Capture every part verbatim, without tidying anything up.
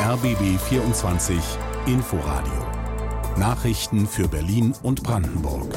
R B B vierundzwanzig Inforadio. Nachrichten für Berlin und Brandenburg.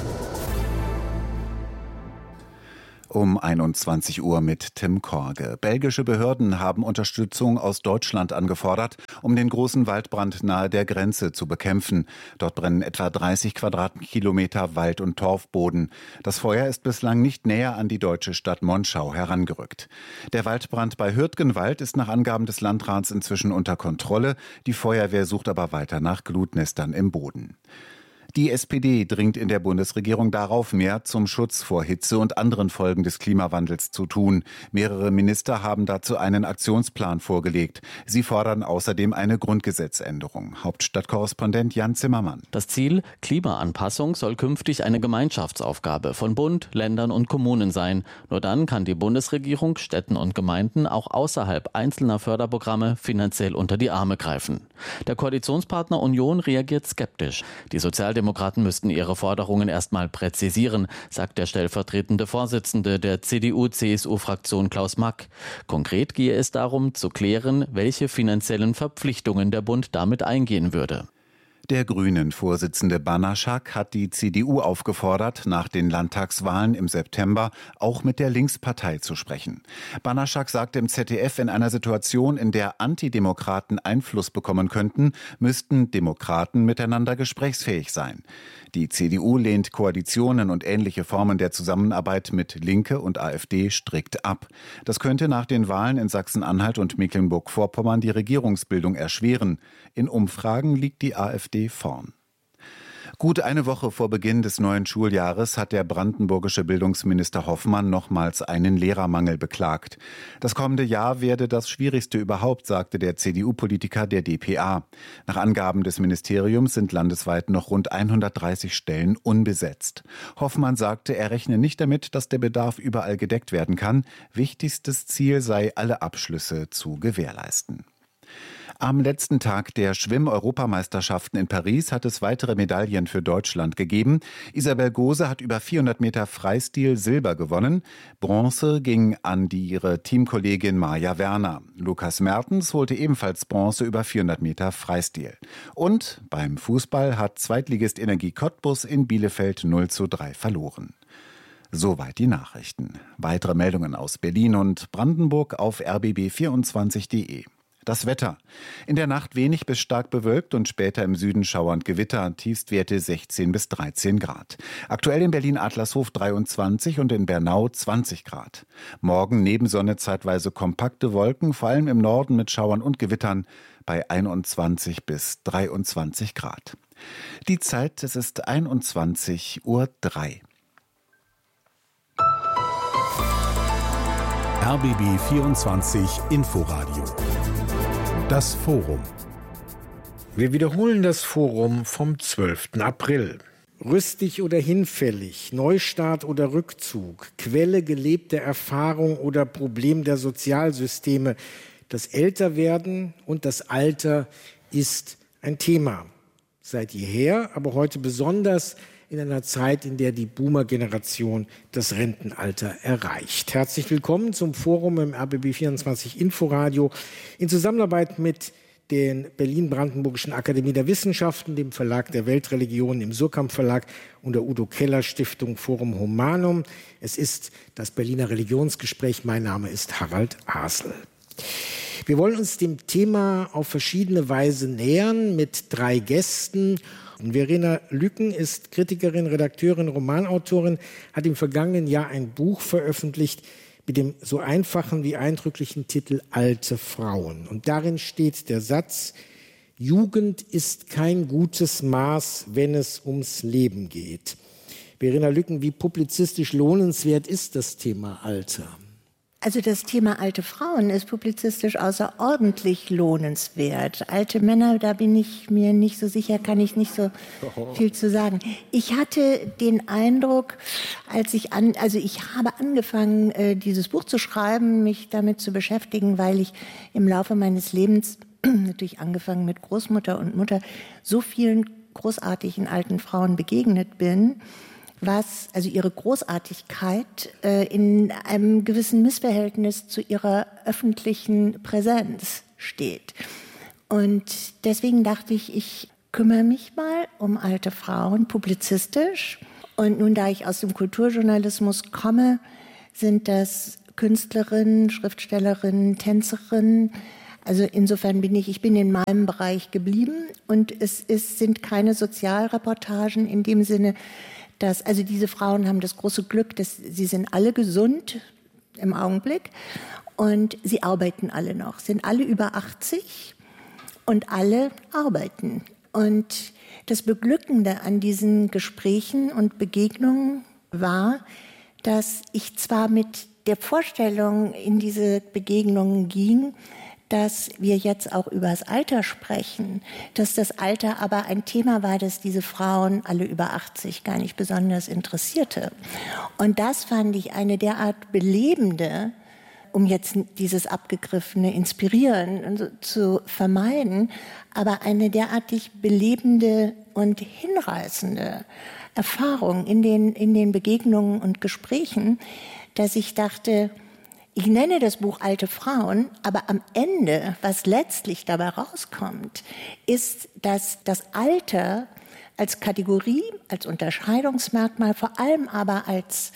Um einundzwanzig Uhr mit Tim Korge. Belgische Behörden haben Unterstützung aus Deutschland angefordert, um den großen Waldbrand nahe der Grenze zu bekämpfen. Dort brennen etwa dreißig Quadratkilometer Wald- und Torfboden. Das Feuer ist bislang nicht näher an die deutsche Stadt Monschau herangerückt. Der Waldbrand bei Hürtgenwald ist nach Angaben des Landrats inzwischen unter Kontrolle. Die Feuerwehr sucht aber weiter nach Glutnestern im Boden. Die S P D dringt in der Bundesregierung darauf, mehr zum Schutz vor Hitze und anderen Folgen des Klimawandels zu tun. Mehrere Minister haben dazu einen Aktionsplan vorgelegt. Sie fordern außerdem eine Grundgesetzänderung. Hauptstadtkorrespondent Jan Zimmermann. Das Ziel: Klimaanpassung soll künftig eine Gemeinschaftsaufgabe von Bund, Ländern und Kommunen sein. Nur dann kann die Bundesregierung Städten und Gemeinden auch außerhalb einzelner Förderprogramme finanziell unter die Arme greifen. Der Koalitionspartner Union reagiert skeptisch. Die Sozialdemokraten Demokraten müssten ihre Forderungen erstmal präzisieren, sagt der stellvertretende Vorsitzende der C D U C S U-Fraktion Klaus Mack. Konkret gehe es darum, zu klären, welche finanziellen Verpflichtungen der Bund damit eingehen würde. Der Grünen-Vorsitzende Banaschak hat die C D U aufgefordert, nach den Landtagswahlen im September auch mit der Linkspartei zu sprechen. Banaschak sagte im Z D F, in einer Situation, in der Antidemokraten Einfluss bekommen könnten, müssten Demokraten miteinander gesprächsfähig sein. Die C D U lehnt Koalitionen und ähnliche Formen der Zusammenarbeit mit Linke und AfD strikt ab. Das könnte nach den Wahlen in Sachsen-Anhalt und Mecklenburg-Vorpommern die Regierungsbildung erschweren. In Umfragen liegt die AfD vorn. Gut eine Woche vor Beginn des neuen Schuljahres hat der brandenburgische Bildungsminister Hoffmann nochmals einen Lehrermangel beklagt. Das kommende Jahr werde das schwierigste überhaupt, sagte der C D U-Politiker der D P A. Nach Angaben des Ministeriums sind landesweit noch rund hundertdreißig Stellen unbesetzt. Hoffmann sagte, er rechne nicht damit, dass der Bedarf überall gedeckt werden kann. Wichtigstes Ziel sei, alle Abschlüsse zu gewährleisten. Am letzten Tag der Schwimm-Europameisterschaften in Paris hat es weitere Medaillen für Deutschland gegeben. Isabel Gose hat über vierhundert Meter Freistil Silber gewonnen. Bronze ging an die ihre Teamkollegin Maja Werner. Lukas Mertens holte ebenfalls Bronze über vierhundert Meter Freistil. Und beim Fußball hat Zweitligist Energie Cottbus in Bielefeld null zu drei verloren. Soweit die Nachrichten. Weitere Meldungen aus Berlin und Brandenburg auf r b b vierundzwanzig punkt de. Das Wetter. In der Nacht wenig bis stark bewölkt und später im Süden schauernd Gewitter, Tiefstwerte sechzehn bis dreizehn Grad. Aktuell in Berlin-Adlershof dreiundzwanzig und in Bernau zwanzig Grad. Morgen neben Sonne zeitweise kompakte Wolken, vor allem im Norden mit Schauern und Gewittern bei einundzwanzig bis dreiundzwanzig Grad. Die Zeit, es ist einundzwanzig Uhr drei. R B B vierundzwanzig Inforadio. Das Forum. Wir wiederholen das Forum vom zwölften April. Rüstig oder hinfällig, Neustart oder Rückzug, Quelle gelebter Erfahrung oder Problem der Sozialsysteme. Das Älterwerden und das Alter ist ein Thema. Seit jeher, aber heute besonders in einer Zeit, in der die Boomer-Generation das Rentenalter erreicht. Herzlich willkommen zum Forum im R B B vierundzwanzig Inforadio in Zusammenarbeit mit den Berlin-Brandenburgischen Akademie der Wissenschaften, dem Verlag der Weltreligionen, im Surkamp Verlag und der Udo Keller Stiftung Forum Humanum. Es ist das Berliner Religionsgespräch. Mein Name ist Harald Asel. Wir wollen uns dem Thema auf verschiedene Weise nähern mit drei Gästen. Verena Lücken ist Kritikerin, Redakteurin, Romanautorin, hat im vergangenen Jahr ein Buch veröffentlicht mit dem so einfachen wie eindrücklichen Titel Alte Frauen. Und darin steht der Satz: Jugend ist kein gutes Maß, wenn es ums Leben geht. Verena Lücken, wie publizistisch lohnenswert ist das Thema Alter? Also das Thema alte Frauen ist publizistisch außerordentlich lohnenswert. Alte Männer, da bin ich mir nicht so sicher, kann ich nicht so viel zu sagen. Ich hatte den Eindruck, als ich an, also ich habe angefangen, äh, dieses Buch zu schreiben, mich damit zu beschäftigen, weil ich im Laufe meines Lebens, natürlich angefangen mit Großmutter und Mutter, so vielen großartigen alten Frauen begegnet bin, was also ihre Großartigkeit äh, in einem gewissen Missverhältnis zu ihrer öffentlichen Präsenz steht. Und deswegen dachte ich, ich kümmere mich mal um alte Frauen, publizistisch. Und nun, da ich aus dem Kulturjournalismus komme, sind das Künstlerinnen, Schriftstellerinnen, Tänzerinnen. Also insofern bin ich, ich bin in meinem Bereich geblieben. Und es ist, sind keine Sozialreportagen in dem Sinne, dass, also diese Frauen haben das große Glück, dass sie sind alle gesund im Augenblick und sie arbeiten alle noch, sind alle über achtzig und alle arbeiten. Und das Beglückende an diesen Gesprächen und Begegnungen war, dass ich zwar mit der Vorstellung in diese Begegnungen ging, dass wir jetzt auch über das Alter sprechen, dass das Alter aber ein Thema war, das diese Frauen, alle über achtzig, gar nicht besonders interessierte. Und das fand ich eine derart belebende, um jetzt dieses abgegriffene Inspirieren zu vermeiden, aber eine derartig belebende und hinreißende Erfahrung in den, in den Begegnungen und Gesprächen, dass ich dachte, ich nenne das Buch Alte Frauen, aber am Ende, was letztlich dabei rauskommt, ist, dass das Alter als Kategorie, als Unterscheidungsmerkmal, vor allem aber als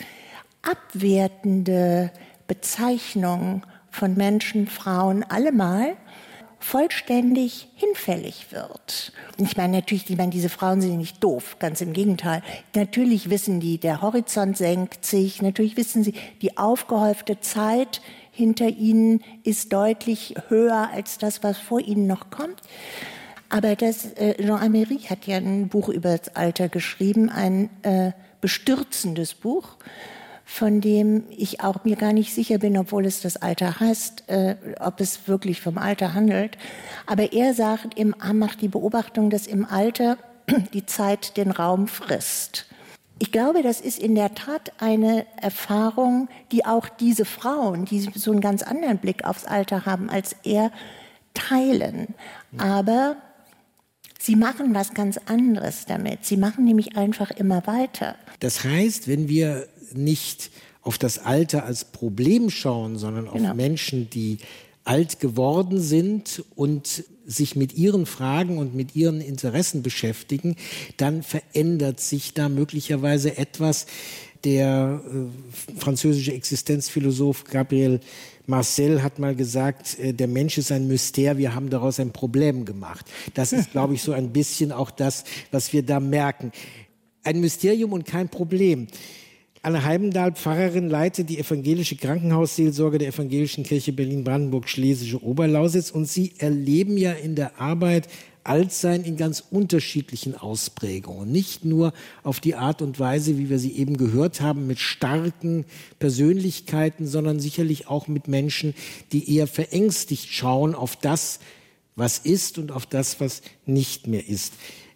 abwertende Bezeichnung von Menschen, Frauen, allemal vollständig hinfällig wird. Ich meine, natürlich, ich meine, diese Frauen sind nicht doof, ganz im Gegenteil. Natürlich wissen die, der Horizont senkt sich, natürlich wissen sie, die aufgehäufte Zeit hinter ihnen ist deutlich höher als das, was vor ihnen noch kommt. Aber das, äh, Jean Améry hat ja ein Buch über das Alter geschrieben, ein äh, bestürzendes Buch, von dem ich auch mir gar nicht sicher bin, obwohl es das Alter heißt, äh, ob es wirklich vom Alter handelt. Aber er sagt, im, macht die Beobachtung, dass im Alter die Zeit den Raum frisst. Ich glaube, das ist in der Tat eine Erfahrung, die auch diese Frauen, die so einen ganz anderen Blick aufs Alter haben als er, teilen. Aber sie machen was ganz anderes damit. Sie machen nämlich einfach immer weiter. Das heißt, wenn wir nicht auf das Alter als Problem schauen, sondern auf genau. Menschen, die alt geworden sind und sich mit ihren Fragen und mit ihren Interessen beschäftigen, dann verändert sich da möglicherweise etwas. Der äh, französische Existenzphilosoph Gabriel Marcel hat mal gesagt, äh, der Mensch ist ein Mystère, wir haben daraus ein Problem gemacht. Das ist, glaube ich, so ein bisschen auch das, was wir da merken. Ein Mysterium und kein Problem. Anne Heibendahl, Pfarrerin, leitet die evangelische Krankenhausseelsorge der Evangelischen Kirche Berlin-Brandenburg-Schlesische Oberlausitz. Und Sie erleben ja in der Arbeit Altsein in ganz unterschiedlichen Ausprägungen. Nicht nur auf die Art und Weise, wie wir sie eben gehört haben, mit starken Persönlichkeiten, sondern sicherlich auch mit Menschen, die eher verängstigt schauen auf das, was ist und auf das, was nicht mehr ist.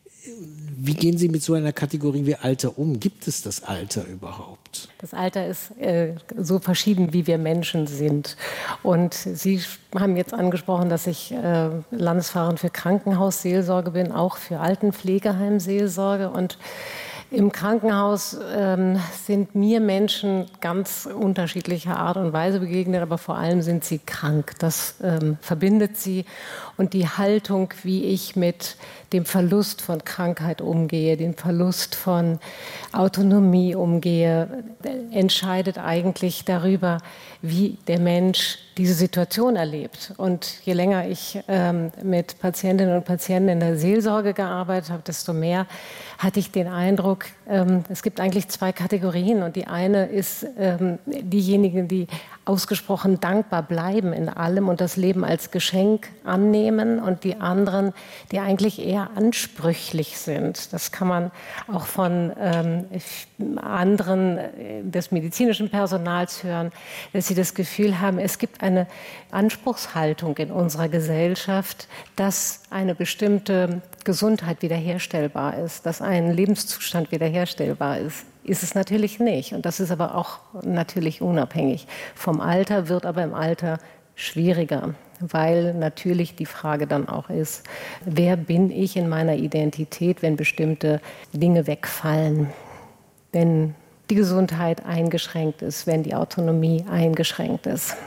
Wie gehen Sie mit so einer Kategorie wie Alter um? Gibt es das Alter überhaupt? Das Alter ist äh, so verschieden, wie wir Menschen sind. Und Sie haben jetzt angesprochen, dass ich äh, Landesfahrerin für Krankenhausseelsorge bin, auch für Altenpflegeheimseelsorge. Und im Krankenhaus ähm, sind mir Menschen ganz unterschiedlicher Art und Weise begegnet, aber vor allem sind sie krank. Das ähm, verbindet sie. Und die Haltung, wie ich mit dem Verlust von Krankheit umgehe, den Verlust von Autonomie umgehe, entscheidet eigentlich darüber, wie der Mensch diese Situation erlebt. Und je länger ich ähm, mit Patientinnen und Patienten in der Seelsorge gearbeitet habe, desto mehr hatte ich den Eindruck, ähm, es gibt eigentlich zwei Kategorien. Und die eine ist ähm, diejenigen, die ausgesprochen dankbar bleiben in allem und das Leben als Geschenk annehmen, und die anderen, die eigentlich eher ansprüchlich sind. Das kann man auch von ähm, anderen des medizinischen Personals hören, dass sie das Gefühl haben, es gibt eine Anspruchshaltung in unserer Gesellschaft, dass eine bestimmte Gesundheit wiederherstellbar ist, dass ein Lebenszustand wiederherstellbar ist. Ist es natürlich nicht. Und das ist aber auch natürlich unabhängig vom Alter, wird aber im Alter schwieriger, weil natürlich die Frage dann auch ist, wer bin ich in meiner Identität, wenn bestimmte Dinge wegfallen, wenn die Gesundheit eingeschränkt ist, wenn die Autonomie eingeschränkt ist.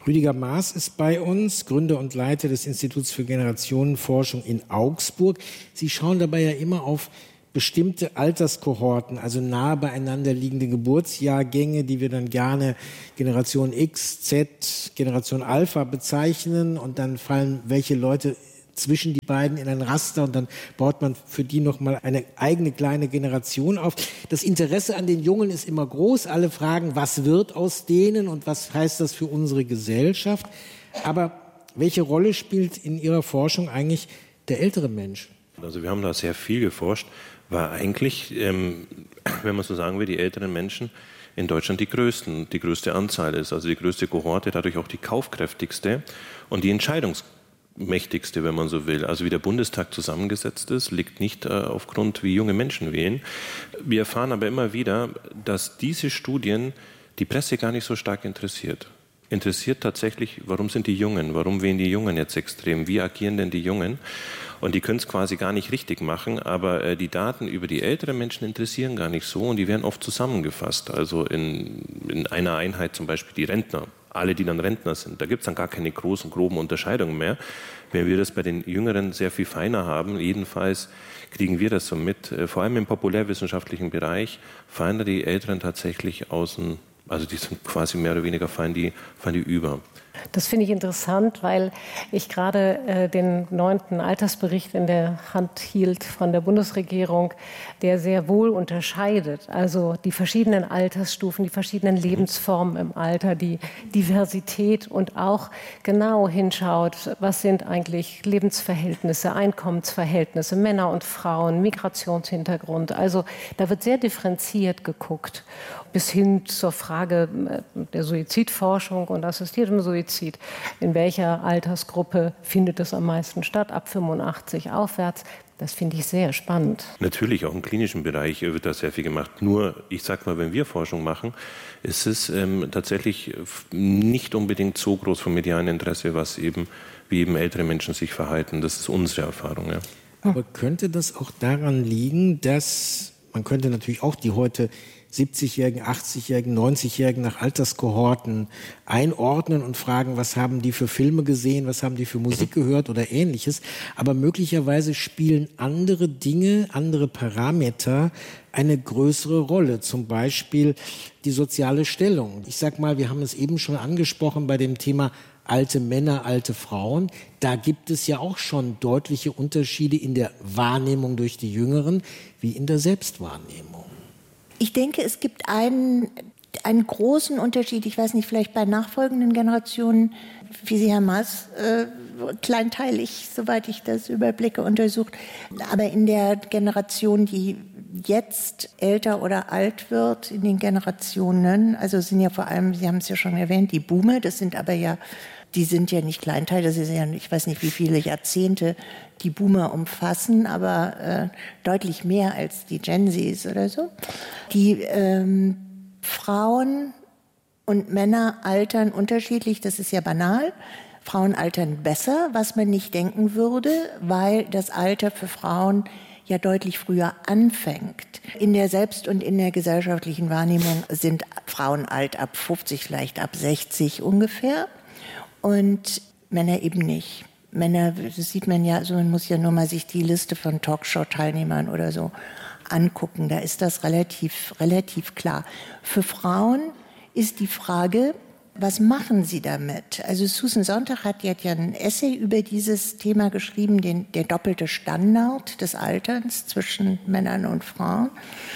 Rüdiger Maas ist bei uns, Gründer und Leiter des Instituts für Generationenforschung in Augsburg. Sie schauen dabei ja immer auf bestimmte Alterskohorten, also nahe beieinander liegende Geburtsjahrgänge, die wir dann gerne Generation X, Z, Generation Alpha bezeichnen. Und dann fallen welche Leute zwischen die beiden in ein Raster und dann baut man für die nochmal eine eigene kleine Generation auf. Das Interesse an den Jungen ist immer groß. Alle fragen, was wird aus denen und was heißt das für unsere Gesellschaft? Aber welche Rolle spielt in Ihrer Forschung eigentlich der ältere Mensch? Also wir haben da sehr viel geforscht, weil eigentlich, ähm, wenn man so sagen will, die älteren Menschen in Deutschland die größten, die größte Anzahl ist, also die größte Kohorte, dadurch auch die kaufkräftigste und die entscheidungsmächtigste, wenn man so will. Also wie der Bundestag zusammengesetzt ist, liegt nicht äh, aufgrund, wie junge Menschen wählen. Wir erfahren aber immer wieder, dass diese Studien die Presse gar nicht so stark interessiert. Interessiert tatsächlich, warum sind die Jungen, warum wählen die Jungen jetzt extrem, wie agieren denn die Jungen? Und die können es quasi gar nicht richtig machen, aber äh, die Daten über die älteren Menschen interessieren gar nicht so und die werden oft zusammengefasst. Also in, in einer Einheit zum Beispiel die Rentner, alle, die dann Rentner sind. Da gibt es dann gar keine großen, groben Unterscheidungen mehr. Wenn wir das bei den Jüngeren sehr viel feiner haben, jedenfalls kriegen wir das so mit, äh, vor allem im populärwissenschaftlichen Bereich, fallen da die Älteren tatsächlich außen, also die sind quasi mehr oder weniger fallen die, fallen die über. Das finde ich interessant, weil ich gerade äh, den neunten Altersbericht in der Hand hielt von der Bundesregierung, der sehr wohl unterscheidet. Also die verschiedenen Altersstufen, die verschiedenen Lebensformen im Alter, die Diversität und auch genau hinschaut, was sind eigentlich Lebensverhältnisse, Einkommensverhältnisse, Männer und Frauen, Migrationshintergrund. Also da wird sehr differenziert geguckt, bis hin zur Frage der Suizidforschung und assistiertem Suizid. In welcher Altersgruppe findet es am meisten statt? Ab fünfundachtzig aufwärts. Das finde ich sehr spannend. Natürlich, auch im klinischen Bereich wird da sehr viel gemacht. Nur, ich sage mal, wenn wir Forschung machen, ist es ähm, tatsächlich nicht unbedingt so groß vom medialen Interesse, was eben, wie eben ältere Menschen sich verhalten. Das ist unsere Erfahrung. Ja. Aber könnte das auch daran liegen, dass, man könnte natürlich auch die heute siebzigjährigen, achtzigjährigen, neunzigjährigen nach Alterskohorten einordnen und fragen, was haben die für Filme gesehen, was haben die für Musik gehört oder Ähnliches. Aber möglicherweise spielen andere Dinge, andere Parameter eine größere Rolle. Zum Beispiel die soziale Stellung. Ich sag mal, wir haben es eben schon angesprochen bei dem Thema alte Männer, alte Frauen. Da gibt es ja auch schon deutliche Unterschiede in der Wahrnehmung durch die Jüngeren wie in der Selbstwahrnehmung. Ich denke, es gibt einen, einen großen Unterschied, ich weiß nicht, vielleicht bei nachfolgenden Generationen, wie Sie, Herr Maas, äh, kleinteilig, soweit ich das überblicke, untersucht. Aber in der Generation, die jetzt älter oder alt wird, in den Generationen, also sind ja vor allem, Sie haben es ja schon erwähnt, die Boomer, das sind aber ja, die sind ja nicht kleinteilig, das ist ja, ich weiß nicht, wie viele Jahrzehnte die Boomer umfassen, aber äh, deutlich mehr als die Gen Zs oder so. Die ähm, Frauen und Männer altern unterschiedlich, das ist ja banal. Frauen altern besser, was man nicht denken würde, weil das Alter für Frauen ja deutlich früher anfängt. In der Selbst- und in der gesellschaftlichen Wahrnehmung sind Frauen alt ab fünfzig, vielleicht ab sechzig ungefähr und Männer eben nicht. Männer, das sieht man ja, also man muss ja nur mal sich die Liste von Talkshow-Teilnehmern oder so angucken. Da ist das relativ, relativ klar. Für Frauen ist die Frage, was machen sie damit? Also Susan Sontag hat ja ein Essay über dieses Thema geschrieben, den, der doppelte Standard des Alterns zwischen Männern und Frauen.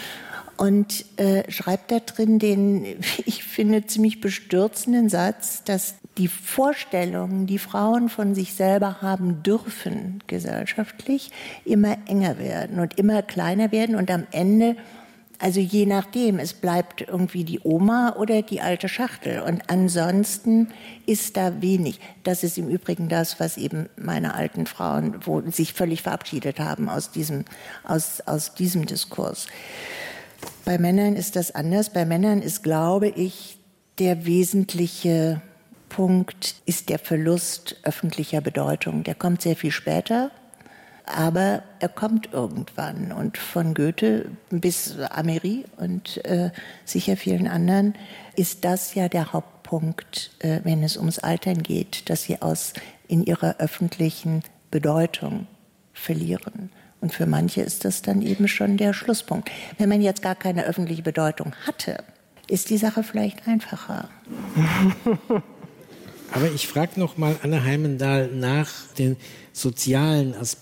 Und äh, schreibt da drin den, ich finde, ziemlich bestürzenden Satz, dass die Vorstellungen, die Frauen von sich selber haben dürfen, gesellschaftlich, immer enger werden und immer kleiner werden und am Ende, also je nachdem, es bleibt irgendwie die Oma oder die alte Schachtel und ansonsten ist da wenig. Das ist im Übrigen das, was eben meine alten Frauen, wo sich völlig verabschiedet haben aus diesem, aus, aus diesem Diskurs. Bei Männern ist das anders. Bei Männern ist, glaube ich, der wesentliche Punkt ist der Verlust öffentlicher Bedeutung. Der kommt sehr viel später. Aber er kommt irgendwann. Und von Goethe bis Améry und äh, sicher vielen anderen ist das ja der Hauptpunkt, äh, wenn es ums Altern geht, dass sie aus in ihrer öffentlichen Bedeutung verlieren. Und für manche ist das dann eben schon der Schlusspunkt. Wenn man jetzt gar keine öffentliche Bedeutung hatte, ist die Sache vielleicht einfacher. Aber ich frage noch mal Anne Heimendahl nach den sozialen Aspekten